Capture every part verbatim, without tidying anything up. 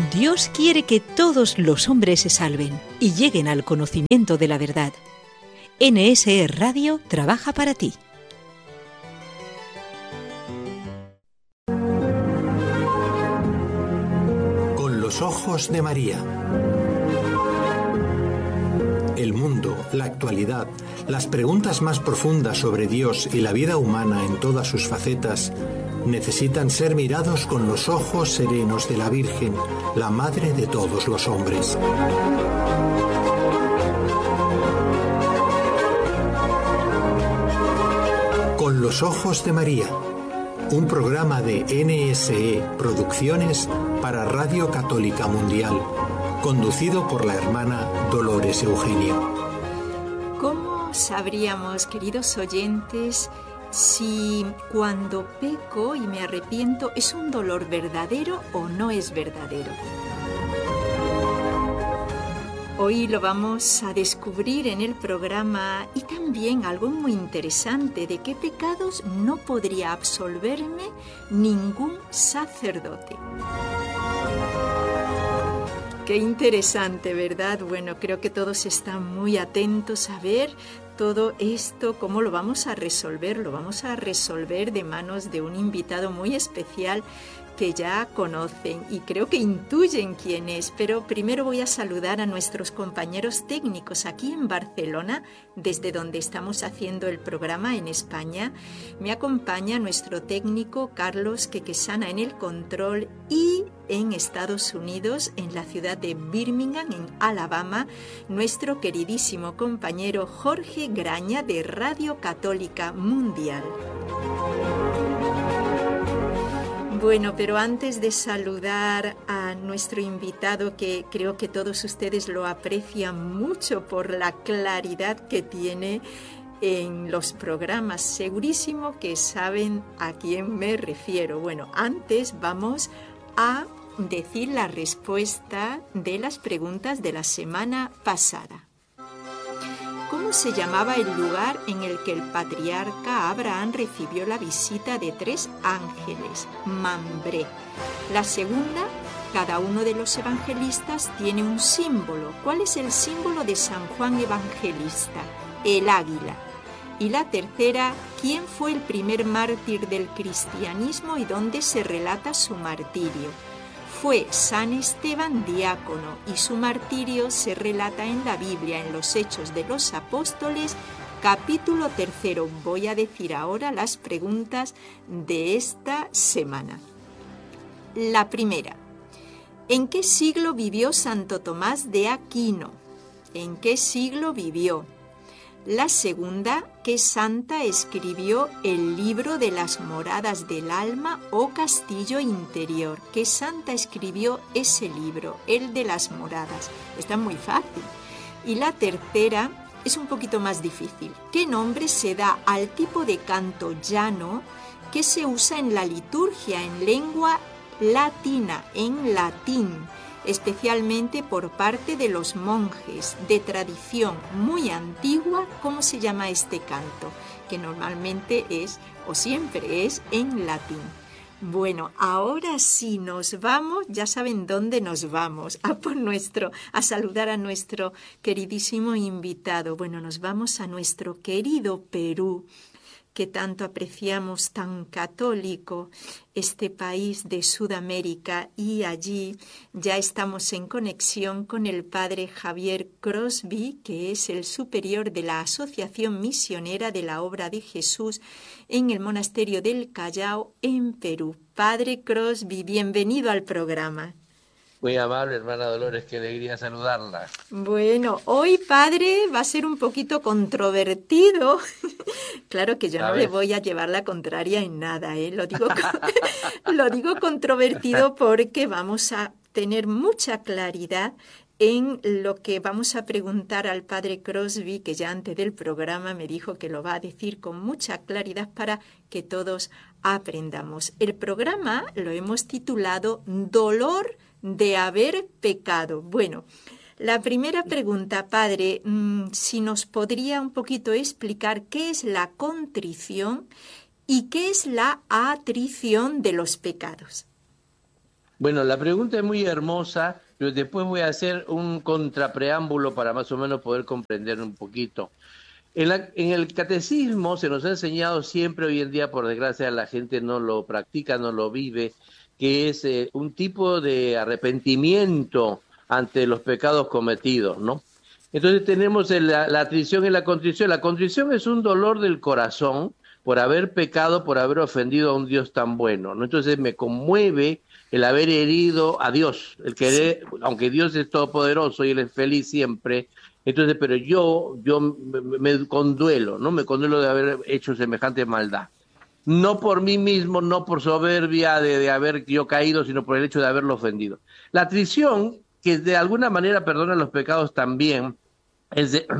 Dios quiere que todos los hombres se salven y lleguen al conocimiento de la verdad. N S E Radio trabaja para ti. Con los ojos de María. El mundo, la actualidad, las preguntas más profundas sobre Dios y la vida humana en todas sus facetas necesitan ser mirados con los ojos serenos de la Virgen, la Madre de todos los hombres. Con los ojos de María, un programa de N S E Producciones para Radio Católica Mundial, conducido por la hermana Dolores Eugenio. ¿Cómo sabríamos, queridos oyentes, si cuando peco y me arrepiento es un dolor verdadero o no es verdadero? Hoy lo vamos a descubrir en el programa y también algo muy interesante, de qué pecados no podría absolverme ningún sacerdote. Qué interesante, ¿verdad? Bueno, creo que todos están muy atentos a ver todo esto, cómo lo vamos a resolver. Lo vamos a resolver de manos de un invitado muy especial que ya conocen y creo que intuyen quién es, pero primero voy a saludar a nuestros compañeros técnicos aquí en Barcelona, desde donde estamos haciendo el programa en España. Me acompaña nuestro técnico Carlos Quequesana en el control, y en Estados Unidos, en la ciudad de Birmingham, en Alabama, nuestro queridísimo compañero Jorge Graña de Radio Católica Mundial. Bueno, pero antes de saludar a nuestro invitado, que creo que todos ustedes lo aprecian mucho por la claridad que tiene en los programas, segurísimo que saben a quién me refiero. Bueno, antes vamos a decir la respuesta de las preguntas de la semana pasada. ¿Cómo se llamaba el lugar en el que el patriarca Abraham recibió la visita de tres ángeles? Mambré. La segunda, cada uno de los evangelistas tiene un símbolo. ¿Cuál es el símbolo de San Juan Evangelista? El águila. Y la tercera, ¿quién fue el primer mártir del cristianismo y dónde se relata su martirio? Fue San Esteban diácono, y su martirio se relata en la Biblia, en los Hechos de los Apóstoles, capítulo tercero. Voy a decir ahora las preguntas de esta semana. La primera: ¿en qué siglo vivió Santo Tomás de Aquino? ¿En qué siglo vivió? La segunda, ¿qué santa escribió el libro de las moradas del alma o castillo interior? ¿Qué santa escribió ese libro, el de las moradas? Está muy fácil. Y la tercera es un poquito más difícil. ¿Qué nombre se da al tipo de canto llano que se usa en la liturgia en lengua latina, en latín, especialmente por parte de los monjes de tradición muy antigua? ¿Cómo se llama este canto? Que normalmente es, o siempre es, en latín. Bueno, ahora sí nos vamos, ya saben dónde nos vamos, a por nuestro, a saludar a nuestro queridísimo invitado. Bueno, nos vamos a nuestro querido Perú, que tanto apreciamos, tan católico, este país de Sudamérica, y allí ya estamos en conexión con el padre Javier Crosby, que es el superior de la Asociación Misionera de la Obra de Jesús en el Monasterio del Callao, en Perú. Padre Crosby, bienvenido al programa. Muy amable, hermana Dolores, qué alegría saludarla. Bueno, hoy, padre, va a ser un poquito controvertido. Claro que yo no le voy a llevar la contraria en nada, ¿eh? Lo digo, lo digo controvertido porque vamos a tener mucha claridad en lo que vamos a preguntar al padre Crosby, que ya antes del programa me dijo que lo va a decir con mucha claridad para que todos aprendamos. El programa lo hemos titulado Dolor de haber pecado. Bueno, la primera pregunta, padre, si nos podría un poquito explicar qué es la contrición y qué es la atrición de los pecados. Bueno, la pregunta es muy hermosa, pero después voy a hacer un contrapreámbulo para más o menos poder comprender un poquito. En, la, en el catecismo se nos ha enseñado siempre, hoy en día por desgracia la gente no lo practica, no lo vive, que es eh, un tipo de arrepentimiento ante los pecados cometidos, ¿no? Entonces tenemos el, la, la atrición y la contrición. La contrición es un dolor del corazón por haber pecado, por haber ofendido a un Dios tan bueno, ¿no? Entonces me conmueve el haber herido a Dios, el querer, sí. Aunque Dios es todopoderoso y Él es feliz siempre, entonces, pero yo, yo me, me conduelo, ¿no? Me conduelo de haber hecho semejante maldad. No por mí mismo, no por soberbia de, de haber yo caído, sino por el hecho de haberlo ofendido. La atrición, que de alguna manera perdona los pecados también, es de,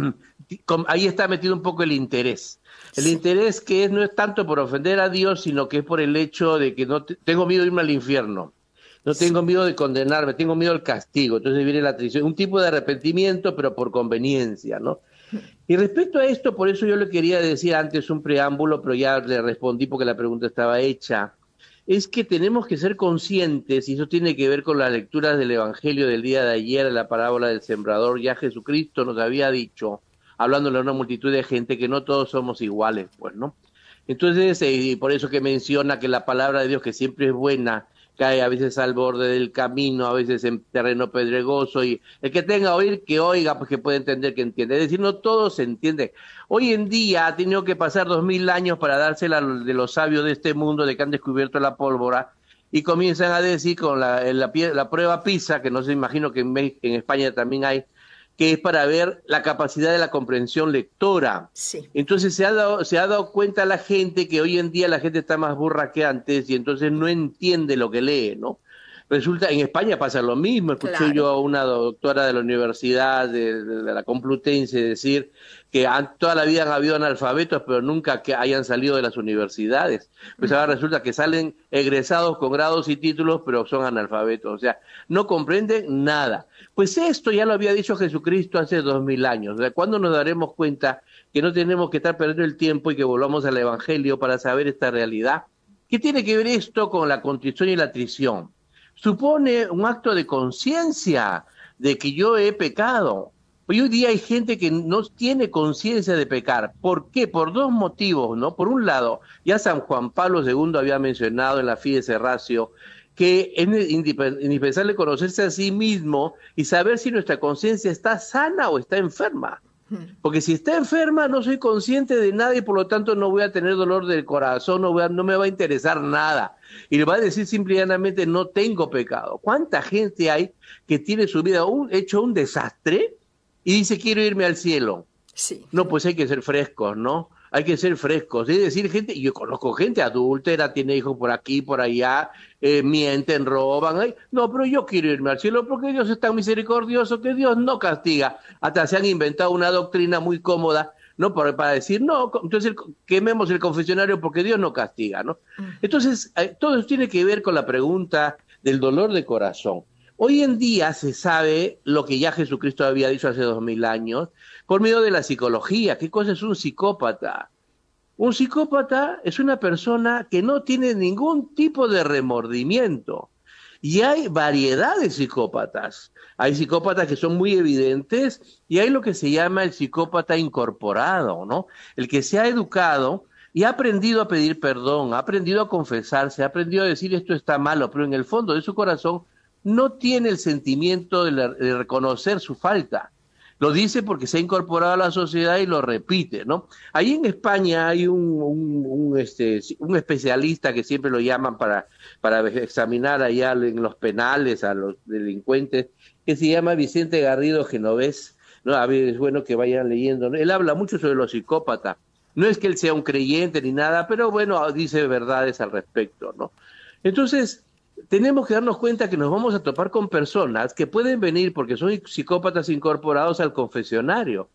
ahí está metido un poco el interés. El sí. interés que es, no es tanto por ofender a Dios, sino que es por el hecho de que no te, tengo miedo de irme al infierno. No tengo miedo de condenarme, tengo miedo del castigo. Entonces viene la atrición, un tipo de arrepentimiento, pero por conveniencia, ¿no? Y respecto a esto, por eso yo le quería decir antes un preámbulo, pero ya le respondí porque la pregunta estaba hecha, es que tenemos que ser conscientes, y eso tiene que ver con las lecturas del Evangelio del día de ayer, de la parábola del sembrador. Ya Jesucristo nos había dicho, hablándole a una multitud de gente, que no todos somos iguales, pues, ¿no? Entonces, eh, y por eso que menciona que la palabra de Dios, que siempre es buena, cae a veces al borde del camino, a veces en terreno pedregoso, y el que tenga oír, que oiga, pues que puede entender, que entiende. Es decir, no todo se entiende. Hoy en día ha tenido que pasar dos mil años para dársela de los sabios de este mundo, de que han descubierto la pólvora, y comienzan a decir con la, la, la prueba PISA, que no se imagino que en, en España también hay, que es para ver la capacidad de la comprensión lectora. Sí. Entonces se ha dado, se ha dado cuenta la gente que hoy en día la gente está más burra que antes y entonces no entiende lo que lee, ¿no? Resulta, en España pasa lo mismo. Escuché claro. yo a una doctora de la Universidad de, de, de la Complutense decir que han, toda la vida han habido analfabetos, pero nunca que hayan salido de las universidades. Pues ahora resulta que salen egresados con grados y títulos, pero son analfabetos. O sea, no comprenden nada. Pues esto ya lo había dicho Jesucristo hace dos mil años. O sea, ¿cuándo nos daremos cuenta que no tenemos que estar perdiendo el tiempo y que volvamos al Evangelio para saber esta realidad? ¿Qué tiene que ver esto con la contrición y la atrición? Supone un acto de conciencia de que yo he pecado. Hoy día hay gente que no tiene conciencia de pecar. ¿Por qué? Por dos motivos, ¿no? Por un lado, ya San Juan Pablo segundo había mencionado en la Fides Ratio que es indispensable conocerse a sí mismo y saber si nuestra conciencia está sana o está enferma. Porque si está enferma no soy consciente de nada y por lo tanto no voy a tener dolor del corazón, no, voy a, no me va a interesar nada. Y le va a decir simplemente no tengo pecado. ¿Cuánta gente hay que tiene su vida un, hecho un desastre y dice quiero irme al cielo? Sí. No, pues hay que ser frescos, ¿no? Hay que ser frescos. Es decir, gente, yo conozco gente adúltera, tiene hijos por aquí, por allá, eh, mienten, roban. Ay, no, pero yo quiero irme al cielo porque Dios es tan misericordioso que Dios no castiga. Hasta se han inventado una doctrina muy cómoda, ¿no? Para, para decir, no, entonces quememos el confesionario porque Dios no castiga, ¿no? Entonces, eh, todo eso tiene que ver con la pregunta del dolor de corazón. Hoy en día se sabe lo que ya Jesucristo había dicho hace dos mil años por medio de la psicología. ¿Qué cosa es un psicópata? Un psicópata es una persona que no tiene ningún tipo de remordimiento. Y hay variedad de psicópatas. Hay psicópatas que son muy evidentes y hay lo que se llama el psicópata incorporado, ¿no? El que se ha educado y ha aprendido a pedir perdón, ha aprendido a confesarse, ha aprendido a decir esto está malo, pero en el fondo de su corazón no tiene el sentimiento de, la, de reconocer su falta. Lo dice porque se ha incorporado a la sociedad y lo repite, ¿no? Ahí en España hay un, un, un, este, un especialista que siempre lo llaman para, para examinar allá en los penales a los delincuentes, que se llama Vicente Garrido Genovés, ¿no? A ver, es bueno que vayan leyendo, ¿no? Él habla mucho sobre los psicópatas. No es que él sea un creyente ni nada, pero bueno, dice verdades al respecto, ¿no? Entonces, tenemos que darnos cuenta que nos vamos a topar con personas que pueden venir porque son psicópatas incorporados al confesionario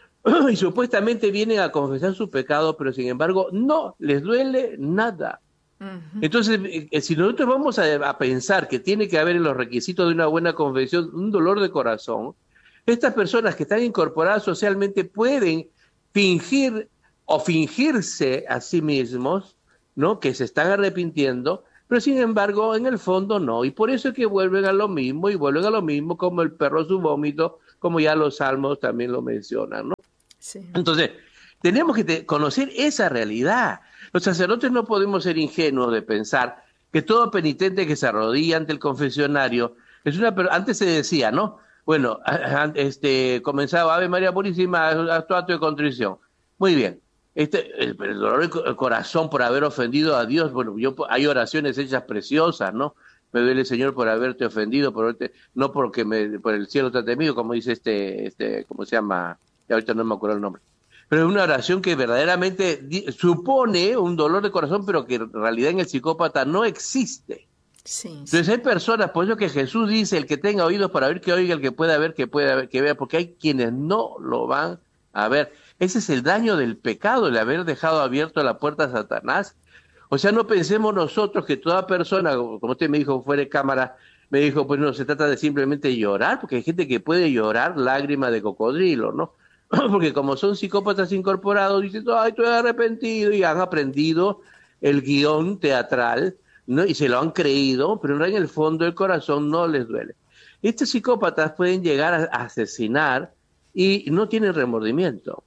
y supuestamente vienen a confesar su pecado, pero sin embargo no les duele nada. Uh-huh. Entonces, eh, si nosotros vamos a, a pensar que tiene que haber en los requisitos de una buena confesión un dolor de corazón, estas personas que están incorporadas socialmente pueden fingir o fingirse a sí mismos, ¿no? Que se están arrepintiendo, pero sin embargo en el fondo no, y por eso es que vuelven a lo mismo, y vuelven a lo mismo como el perro a su vómito, como ya los salmos también lo mencionan, ¿no? Sí. Entonces, tenemos que te- conocer esa realidad. Los sacerdotes no podemos ser ingenuos de pensar que todo penitente que se arrodilla ante el confesionario es una... per- Antes se decía, ¿no? Bueno, a- a- este, comenzaba Ave María Purísima, acto de contrición. Muy bien. Este, el, el dolor del co- el corazón por haber ofendido a Dios, bueno, yo hay oraciones hechas preciosas, ¿no? Me duele, Señor, por haberte ofendido, por haberte, no porque me, por el cielo te ha temido, como dice este, este, ¿cómo se llama? Ya ahorita no me acuerdo el nombre. Pero es una oración que verdaderamente di- supone un dolor de corazón, pero que en realidad en el psicópata no existe. Sí, sí. Entonces hay personas, por eso que Jesús dice, el que tenga oídos para oír, que oiga, el que pueda ver, que pueda ver, que vea, porque hay quienes no lo van a ver. Ese es el daño del pecado, el haber dejado abierto la puerta a Satanás. O sea, no pensemos nosotros que toda persona, como usted me dijo fuera de cámara, me dijo, pues no, se trata de simplemente llorar, porque hay gente que puede llorar lágrimas de cocodrilo, ¿no? Porque como son psicópatas incorporados, dicen, ay, estoy arrepentido, y han aprendido el guión teatral, ¿no? Y se lo han creído, pero en el fondo el corazón no les duele. Estos psicópatas pueden llegar a asesinar y no tienen remordimiento.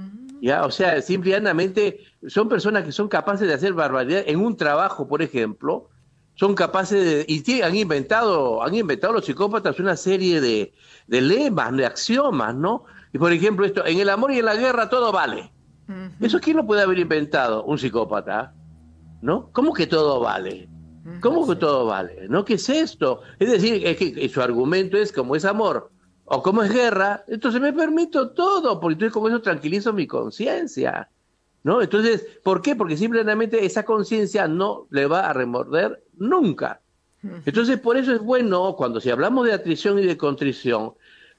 Ya, o sea, simplemente son personas que son capaces de hacer barbaridad en un trabajo, por ejemplo, son capaces de, y sí, han inventado, han inventado los psicópatas una serie de, de lemas, de axiomas, ¿no? Y por ejemplo, esto, en el amor y en la guerra todo vale. Ujú. ¿Eso quién lo puede haber inventado? Un psicópata, ¿no? ¿Cómo que todo vale? ¿Cómo que todo vale? ¿No? ¿Qué es esto? Es decir, es que su argumento es como es amor o como es guerra, entonces me permito todo, porque entonces como eso tranquilizo mi conciencia, ¿no? Entonces, ¿por qué? Porque simplemente esa conciencia no le va a remorder nunca. Entonces, por eso es bueno, cuando si hablamos de atrición y de contrición,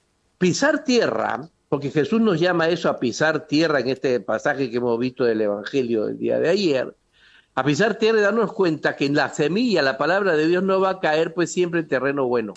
pisar tierra, porque Jesús nos llama a eso a pisar tierra en este pasaje que hemos visto del Evangelio del día de ayer, a pisar tierra y darnos cuenta que en la semilla, la palabra de Dios no va a caer pues siempre en terreno bueno.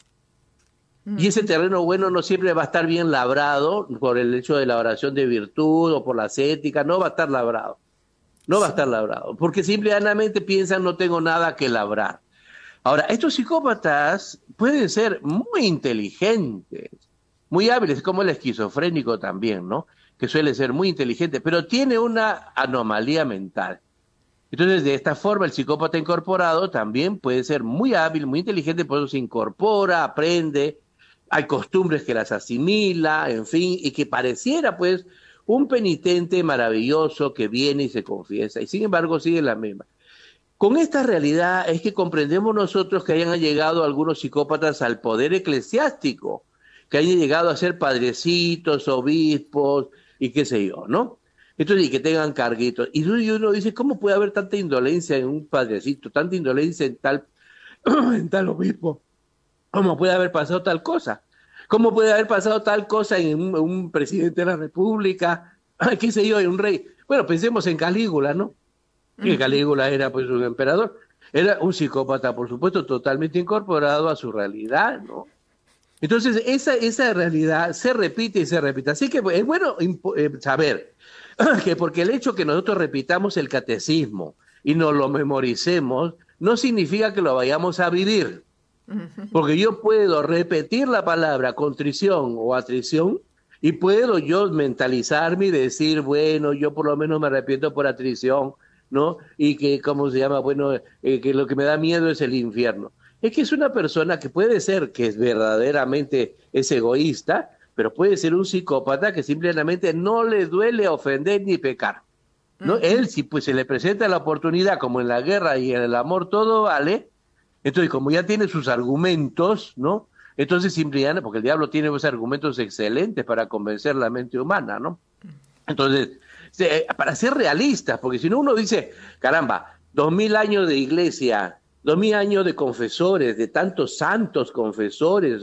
Y ese terreno bueno no siempre va a estar bien labrado por el hecho de la oración de virtud o por las éticas, no va a estar labrado. No va a estar labrado, porque simplemente piensan no tengo nada que labrar. Ahora, estos psicópatas pueden ser muy inteligentes, muy hábiles, como el esquizofrénico también, ¿no? Que suele ser muy inteligente, pero tiene una anomalía mental. Entonces, de esta forma, el psicópata incorporado también puede ser muy hábil, muy inteligente, por eso se incorpora, aprende, hay costumbres que las asimila, en fin, y que pareciera, pues, un penitente maravilloso que viene y se confiesa, y sin embargo sigue la misma. Con esta realidad es que comprendemos nosotros que hayan llegado algunos psicópatas al poder eclesiástico, que hayan llegado a ser padrecitos, obispos y qué sé yo, ¿no? Entonces, y que tengan carguitos. Y uno dice, ¿cómo puede haber tanta indolencia en un padrecito, tanta indolencia en tal, en tal obispo? ¿Cómo puede haber pasado tal cosa? ¿Cómo puede haber pasado tal cosa en un, un presidente de la República? ¿Qué sé yo, en un rey? Bueno, pensemos en Calígula, ¿no? Que Calígula era pues un emperador. Era un psicópata, por supuesto, totalmente incorporado a su realidad, ¿no? Entonces, esa, esa realidad se repite y se repite. Así que es bueno eh, saber que porque el hecho que nosotros repitamos el catecismo y nos lo memoricemos, no significa que lo vayamos a vivir. Porque yo puedo repetir la palabra contrición o atrición y puedo yo mentalizarme y decir, bueno, yo por lo menos me arrepiento por atrición, ¿no? Y que, ¿cómo se llama? Bueno, eh, que lo que me da miedo es el infierno. Es que es una persona que puede ser que es verdaderamente es egoísta, pero puede ser un psicópata que simplemente no le duele ofender ni pecar, ¿no? Uh-huh. Él, si pues se le presenta la oportunidad, como en la guerra y en el amor todo vale, entonces como ya tiene sus argumentos, ¿no? Entonces simplemente, porque el diablo tiene esos argumentos excelentes para convencer la mente humana, ¿no? Entonces, para ser realistas, porque si no uno dice, caramba, dos mil años de iglesia, dos mil años de confesores, de tantos santos confesores,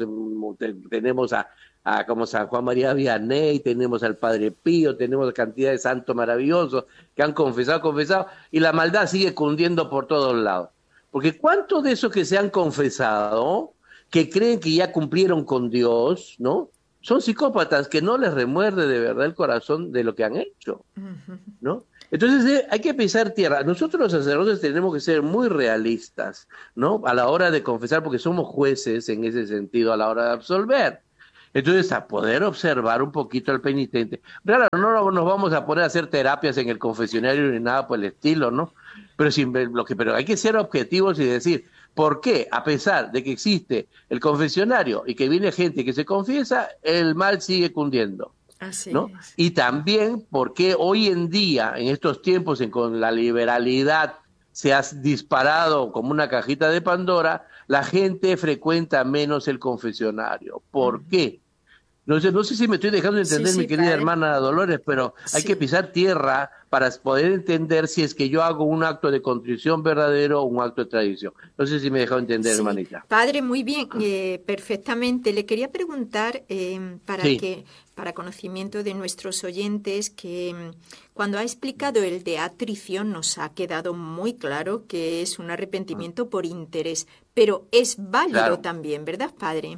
tenemos a, a como San Juan María Vianney, tenemos al Padre Pío, tenemos cantidad de santos maravillosos que han confesado, confesado, y la maldad sigue cundiendo por todos lados. Porque ¿cuántos de esos que se han confesado, que creen que ya cumplieron con Dios, ¿no? Son psicópatas que no les remuerde de verdad el corazón de lo que han hecho, ¿no? Entonces eh, hay que pisar tierra. Nosotros los sacerdotes tenemos que ser muy realistas, ¿no? A la hora de confesar, porque somos jueces en ese sentido a la hora de absolver. Entonces, a poder observar un poquito al penitente. Claro, no nos vamos a poner a hacer terapias en el confesionario ni nada por el estilo, ¿no? Pero, sin, lo que, pero hay que ser objetivos y decir, ¿por qué? A pesar de que existe el confesionario y que viene gente que se confiesa, el mal sigue cundiendo. Así ¿no? es. Y también porque hoy en día, en estos tiempos en con la liberalidad se ha disparado como una cajita de Pandora, la gente frecuenta menos el confesionario. ¿Por qué? No sé, no sé si me estoy dejando entender, Sí, sí, mi querida padre. hermana Dolores, pero hay Sí. que pisar tierra para poder entender si es que yo hago un acto de contrición verdadero o un acto de tradición. No sé si me he dejado entender, Sí, hermanita. padre, muy bien, eh, perfectamente. Le quería preguntar, eh, para Sí. que, para conocimiento de nuestros oyentes, que mm, cuando ha explicado el de atrición nos ha quedado muy claro que es un arrepentimiento por interés, pero es válido Claro. también, ¿verdad, padre?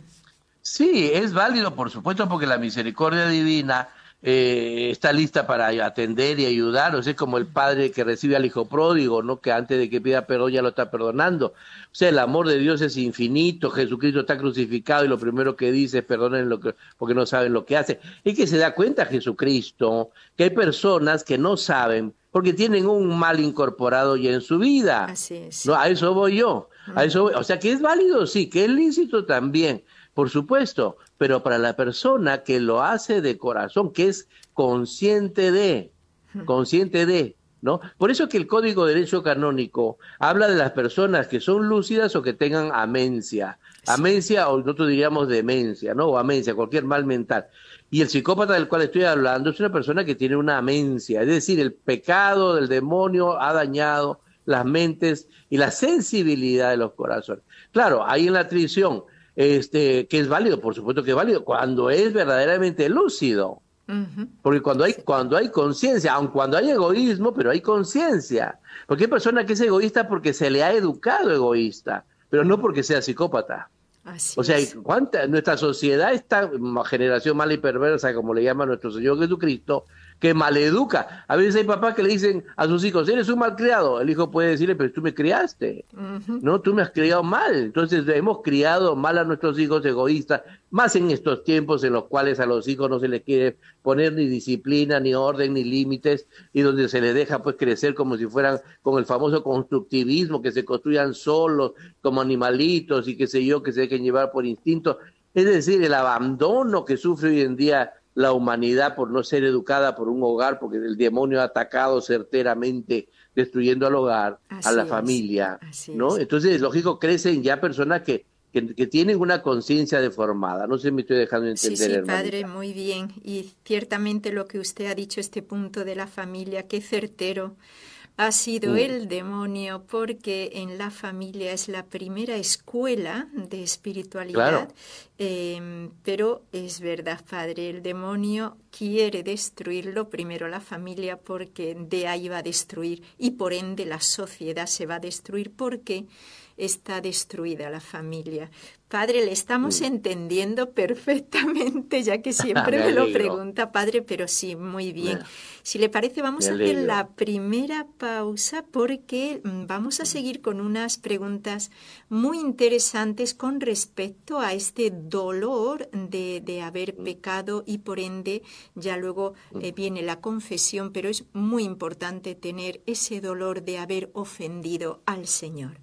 Sí, es válido, por supuesto, porque la misericordia divina eh, está lista para atender y ayudar. O sea, es como el padre que recibe al hijo pródigo, ¿no? Que antes de que pida perdón ya lo está perdonando. O sea, el amor de Dios es infinito. Jesucristo está crucificado y lo primero que dice es perdonen lo que, porque no saben lo que hacen. Es que se da cuenta Jesucristo que hay personas que no saben porque tienen un mal incorporado ya en su vida. Así es. No, a eso voy yo. A eso voy. O sea, que es válido, sí, que es lícito también. Por supuesto, pero para la persona que lo hace de corazón, que es consciente de, consciente de, ¿no? Por eso que el Código de Derecho Canónico habla de las personas que son lúcidas o que tengan amencia. Amencia, o nosotros diríamos demencia, ¿no? O amencia, cualquier mal mental. Y el psicópata del cual estoy hablando es una persona que tiene una amencia, es decir, el pecado del demonio ha dañado las mentes y la sensibilidad de los corazones. Claro, ahí en la atrición, este, que es válido, por supuesto que es válido, cuando es verdaderamente lúcido. Ujú. Porque cuando hay, Sí. cuando hay conciencia, aun cuando hay egoísmo, pero hay conciencia. Porque hay persona que es egoísta porque se le ha educado egoísta, pero no porque sea psicópata. Así O sea, es. ¿cuánta, nuestra sociedad es tan generación mala y perversa, como le llama nuestro Señor Jesucristo, que maleduca. A veces hay papás que le dicen a sus hijos, eres un malcriado. El hijo puede decirle, pero tú me criaste. Ujú. No, tú me has criado mal. Entonces hemos criado mal a nuestros hijos egoístas, más en estos tiempos en los cuales a los hijos no se les quiere poner ni disciplina, ni orden, ni límites, y donde se les deja pues crecer como si fueran con el famoso constructivismo, que se construyan solos, como animalitos y qué sé yo, que se dejen llevar por instinto. Es decir, el abandono que sufre hoy en día la humanidad por no ser educada por un hogar, porque el demonio ha atacado certeramente, destruyendo al hogar, Así a la es, familia, así ¿no? es. Entonces, lógico, crecen ya personas que, que, que tienen una conciencia deformada. No sé si me estoy dejando entender, Sí, sí, hermanita. padre, muy bien. Y ciertamente lo que usted ha dicho, este punto de la familia, qué certero ha sido Mm. el demonio, porque en la familia es la primera escuela de espiritualidad. Claro. Eh, pero es verdad, padre, el demonio quiere destruirlo primero la familia, porque de ahí va a destruir, y por ende la sociedad se va a destruir porque está destruida la familia. Padre, le estamos Mm. entendiendo perfectamente, ya que siempre Me me lo alegro. pregunta, padre, pero sí, muy bien. Me- Si le parece, vamos me a hacer alegro. la primera pausa, porque mm, vamos a seguir con unas preguntas muy interesantes con respecto a este dolor de, de haber pecado, y por ende ya luego eh, viene la confesión, pero es muy importante tener ese dolor de haber ofendido al Señor.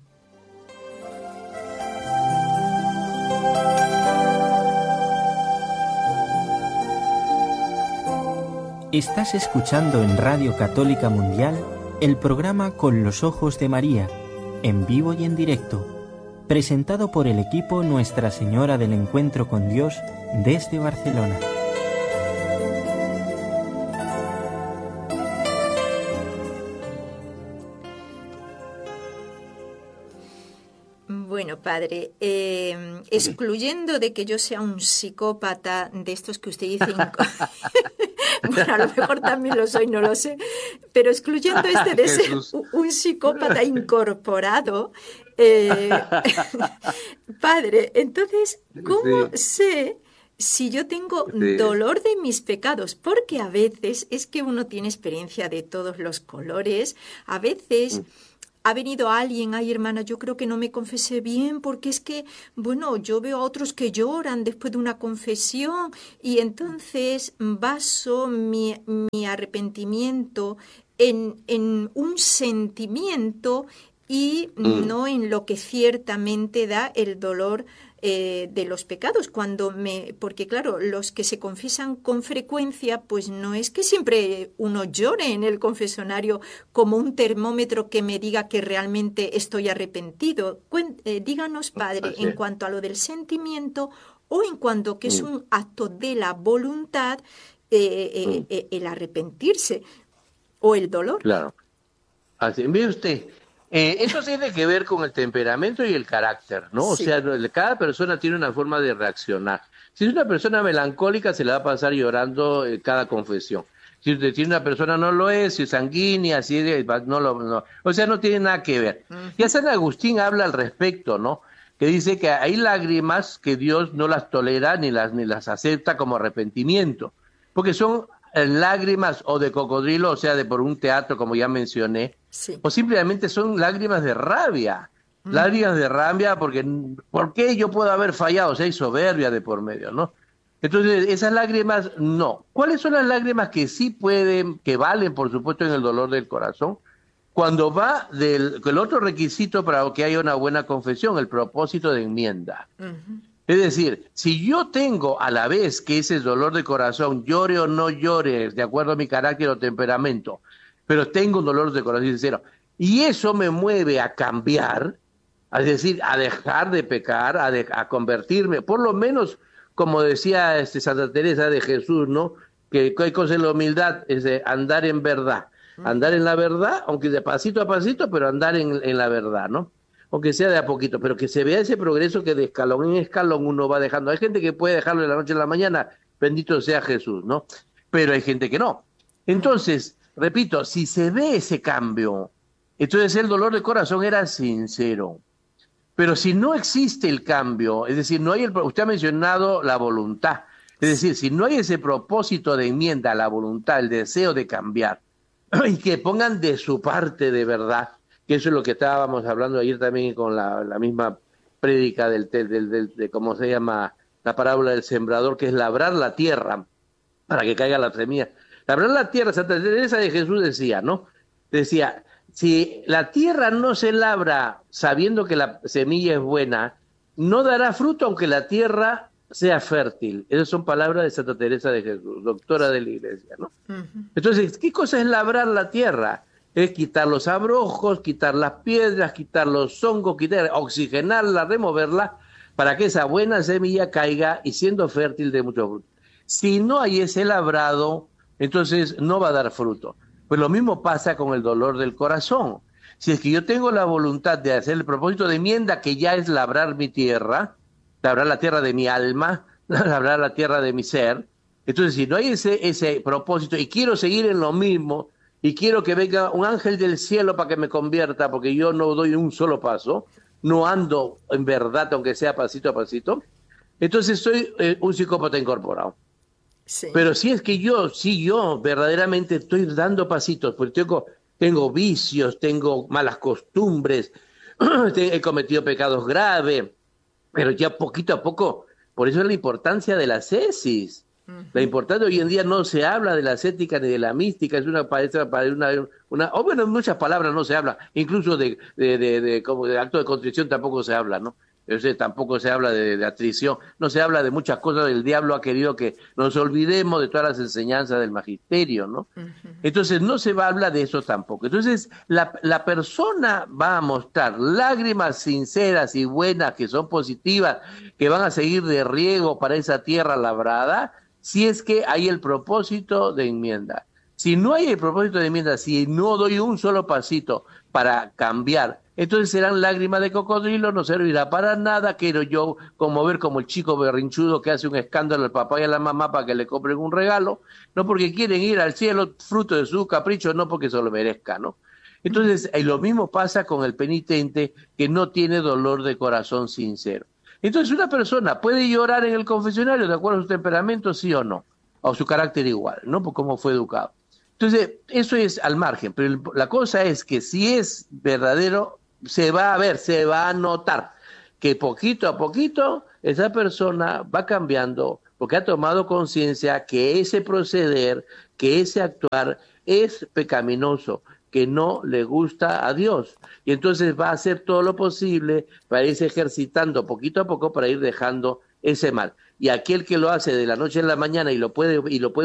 Estás escuchando en Radio Católica Mundial el programa Con los Ojos de María, en vivo y en directo, presentado por el equipo Nuestra Señora del Encuentro con Dios desde Barcelona. Bueno, padre, eh, excluyendo de que yo sea un psicópata de estos que usted dice, inco- bueno, a lo mejor también lo soy, no lo sé, pero excluyendo este de ser Jesús. u- un psicópata incorporado, eh, padre, entonces, ¿cómo Sí. sé Si yo tengo Sí. dolor de mis pecados, porque a veces es que uno tiene experiencia de todos los colores, a veces ha venido alguien, ay hermana, yo creo que no me confesé bien, porque es que, bueno, yo veo a otros que lloran después de una confesión y entonces baso mi, mi arrepentimiento en, en un sentimiento y Mm. no en lo que ciertamente da el dolor eh, de los pecados, cuando me, porque claro, los que se confiesan con frecuencia, pues no es que siempre uno llore en el confesionario como un termómetro que me diga que realmente estoy arrepentido. Cuen- eh, díganos, Padre, Así en es. cuanto a lo del sentimiento o en cuanto que es Mm. un acto de la voluntad, eh, eh, Mm. eh, el arrepentirse o el dolor. Claro. Así, mire usted, eh, eso tiene que ver con el temperamento y el carácter, ¿no? O Sí. sea, no- cada persona tiene una forma de reaccionar. Si es una persona melancólica, se le va a pasar llorando eh, cada confesión. Si usted tiene una persona no lo es, si es sanguínea, si es- no lo, no. O sea, no tiene nada que ver. Y San Agustín habla al respecto, ¿no? Que dice que hay lágrimas que Dios no las tolera ni las ni las acepta como arrepentimiento, porque son eh, lágrimas o de cocodrilo, o sea, de por un teatro, como ya mencioné, Sí. o simplemente son lágrimas de rabia, lágrimas de rabia porque ¿por qué yo puedo haber fallado? O sea, hay soberbia de por medio, ¿no? Entonces, esas lágrimas, no. ¿Cuáles son las lágrimas que sí pueden, que valen, por supuesto, en el dolor del corazón? Cuando va del el otro requisito para que haya una buena confesión, el propósito de enmienda. Ujú. Es decir, si yo tengo a la vez que ese dolor de corazón, llore o no llore, de acuerdo a mi carácter o temperamento, pero tengo un dolor de corazón sincero, y eso me mueve a cambiar, es decir, a dejar de pecar, a, de- a convertirme, por lo menos, como decía este Santa Teresa de Jesús, ¿no? Que hay cosa en la humildad, es de andar en verdad, andar en la verdad, aunque de pasito a pasito, pero andar en, en la verdad, ¿no? Aunque sea de a poquito, pero que se vea ese progreso que de escalón en escalón uno va dejando. Hay gente que puede dejarlo de la noche a la mañana, bendito sea Jesús, ¿no? Pero hay gente que no. Entonces, repito, si se ve ese cambio, entonces el dolor de corazón era sincero. Pero si no existe el cambio, es decir, no hay el, usted ha mencionado la voluntad, es decir, si no hay ese propósito de enmienda, la voluntad, el deseo de cambiar, y que pongan de su parte de verdad, que eso es lo que estábamos hablando ayer también con la, la misma prédica del, del, del, del- de cómo se llama la parábola del sembrador, que es labrar la tierra para que caiga la semilla. Labrar la tierra, Santa Teresa de Jesús decía, ¿no? Decía, si la tierra no se labra sabiendo que la semilla es buena, no dará fruto aunque la tierra sea fértil. Esas son palabras de Santa Teresa de Jesús, doctora de la Iglesia, ¿no? Ujú. Entonces, ¿qué cosa es labrar la tierra? Es quitar los abrojos, quitar las piedras, quitar los hongos, quitar, oxigenarla, removerla, para que esa buena semilla caiga y siendo fértil de mucho fruto. Si no hay ese labrado, entonces no va a dar fruto. Pues lo mismo pasa con el dolor del corazón. Si es que yo tengo la voluntad de hacer el propósito de enmienda, que ya es labrar mi tierra, labrar la tierra de mi alma, labrar la tierra de mi ser, entonces si no hay ese, ese propósito y quiero seguir en lo mismo, y quiero que venga un ángel del cielo para que me convierta, porque yo no doy un solo paso, no ando en verdad, aunque sea pasito a pasito, entonces soy eh, un psicópata incorporado. Sí. Pero si es que yo, si yo verdaderamente estoy dando pasitos, porque tengo, tengo vicios, tengo malas costumbres, he cometido pecados graves, pero ya poquito a poco, por eso es la importancia de la ascesis. La importancia hoy en día no se habla de la ascética ni de la mística, es una parece una, una o bueno, en muchas palabras no se habla, incluso de, de, de, de, como de acto de contrición tampoco se habla, ¿no? O sea, tampoco se habla de, de atrición, no se habla de muchas cosas. El diablo ha querido que nos olvidemos de todas las enseñanzas del magisterio, ¿no? Entonces no se va a hablar de eso tampoco. Entonces la, la persona va a mostrar lágrimas sinceras y buenas que son positivas, que van a seguir de riego para esa tierra labrada, si es que hay el propósito de enmienda. Si no hay el propósito de enmienda, si no doy un solo pasito para cambiar, entonces serán lágrimas de cocodrilo, no servirá para nada. Quiero yo como ver como el chico berrinchudo que hace un escándalo al papá y a la mamá para que le compren un regalo, no porque quieren ir al cielo fruto de su capricho, no porque se lo merezca, ¿no? Entonces, eh, lo mismo pasa con el penitente que no tiene dolor de corazón sincero. Entonces una persona puede llorar en el confesionario de acuerdo a su temperamento, sí o no, o su carácter igual, ¿no? Por cómo fue educado. Entonces, eso es al margen, pero el, la cosa es que si es verdadero, se va a ver, se va a notar que poquito a poquito esa persona va cambiando porque ha tomado conciencia que ese proceder, que ese actuar es pecaminoso, que no le gusta a Dios. Y entonces va a hacer todo lo posible para irse ejercitando poquito a poco para ir dejando ese mal. Y aquel que lo hace de la noche a la mañana y lo puede, y lo puede